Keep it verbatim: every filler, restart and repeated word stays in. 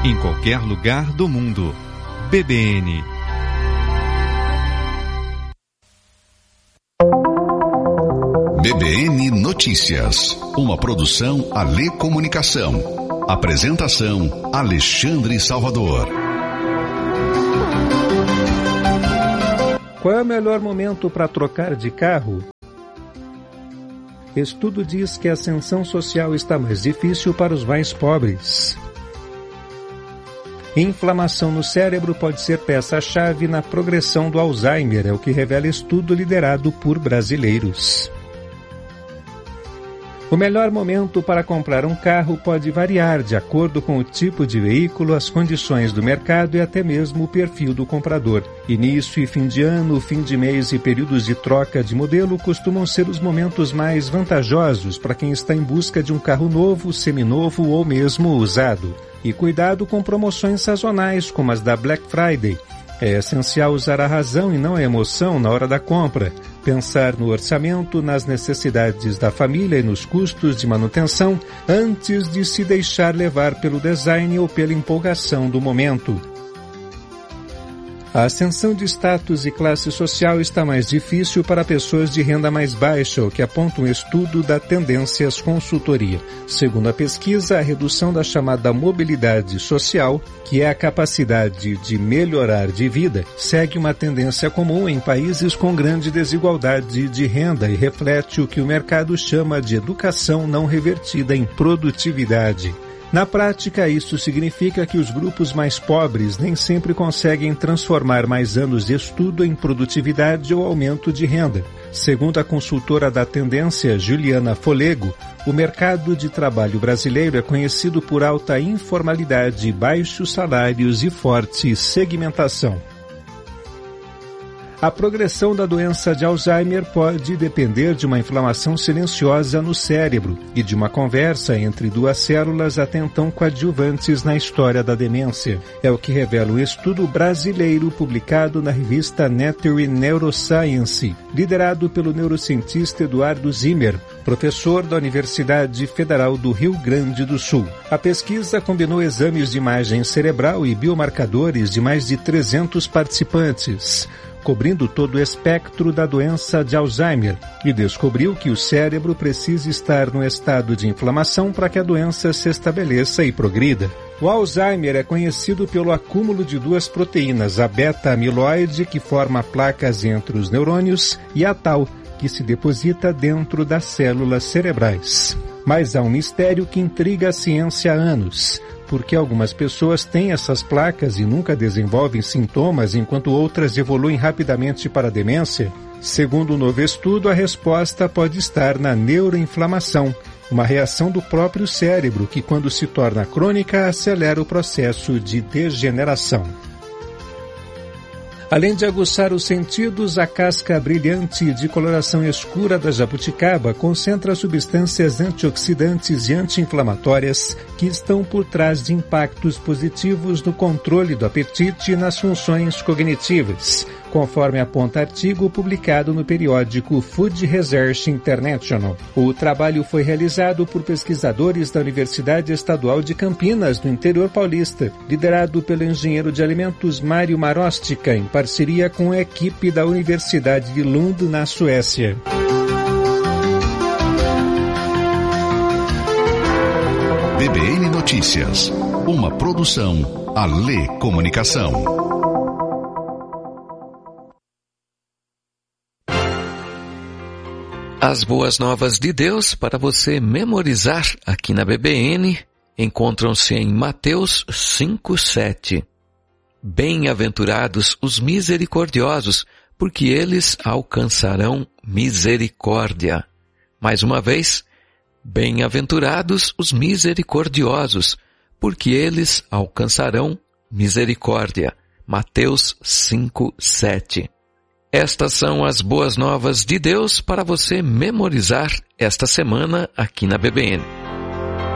em qualquer lugar do mundo. B B N. B B N Notícias, uma produção Alê Comunicação. Apresentação Alexandre Salvador. Qual é o melhor momento para trocar de carro? Estudo diz que a ascensão social está mais difícil para os mais pobres. Inflamação no cérebro pode ser peça-chave na progressão do Alzheimer, é o que revela estudo liderado por brasileiros. O melhor momento para comprar um carro pode variar de acordo com o tipo de veículo, as condições do mercado e até mesmo o perfil do comprador. Início e fim de ano, fim de mês e períodos de troca de modelo costumam ser os momentos mais vantajosos para quem está em busca de um carro novo, seminovo ou mesmo usado. E cuidado com promoções sazonais como as da Black Friday. É essencial usar a razão e não a emoção na hora da compra. Pensar no orçamento, nas necessidades da família e nos custos de manutenção antes de se deixar levar pelo design ou pela empolgação do momento. A ascensão de status e classe social está mais difícil para pessoas de renda mais baixa, o que aponta um estudo da Tendências Consultoria. Segundo a pesquisa, a redução da chamada mobilidade social, que é a capacidade de melhorar de vida, segue uma tendência comum em países com grande desigualdade de renda e reflete o que o mercado chama de educação não revertida em produtividade. Na prática, isso significa que os grupos mais pobres nem sempre conseguem transformar mais anos de estudo em produtividade ou aumento de renda. Segundo a consultora da Tendência, Juliana Folego, o mercado de trabalho brasileiro é conhecido por alta informalidade, baixos salários e forte segmentação. A progressão da doença de Alzheimer pode depender de uma inflamação silenciosa no cérebro e de uma conversa entre duas células até então coadjuvantes na história da demência. É o que revela um estudo brasileiro publicado na revista Nature Neuroscience, liderado pelo neurocientista Eduardo Zimmer, professor da Universidade Federal do Rio Grande do Sul. A pesquisa combinou exames de imagem cerebral e biomarcadores de mais de trezentos participantes, cobrindo todo o espectro da doença de Alzheimer, e descobriu que o cérebro precisa estar no estado de inflamação para que a doença se estabeleça e progrida. O Alzheimer é conhecido pelo acúmulo de duas proteínas, a beta-amiloide, que forma placas entre os neurônios, e a tau, que se deposita dentro das células cerebrais. Mas há um mistério que intriga a ciência há anos. Porque algumas pessoas têm essas placas e nunca desenvolvem sintomas, enquanto outras evoluem rapidamente para a demência? Segundo um novo estudo, a resposta pode estar na neuroinflamação, uma reação do próprio cérebro que, quando se torna crônica, acelera o processo de degeneração. Além de aguçar os sentidos, a casca brilhante de coloração escura da jabuticaba concentra substâncias antioxidantes e anti-inflamatórias que estão por trás de impactos positivos no controle do apetite e nas funções cognitivas, conforme aponta artigo publicado no periódico Food Research International. O trabalho foi realizado por pesquisadores da Universidade Estadual de Campinas, no interior paulista, liderado pelo engenheiro de alimentos Mário Marostica, em parceria com a equipe da Universidade de Lund, na Suécia. B B N Notícias, uma produção Alê Comunicação. As boas novas de Deus para você memorizar aqui na B B N encontram-se em Mateus cinco, sete. Bem-aventurados os misericordiosos, porque eles alcançarão misericórdia. Mais uma vez, bem-aventurados os misericordiosos, porque eles alcançarão misericórdia. Mateus cinco, sete. Estas são as boas novas de Deus para você memorizar esta semana aqui na B B N.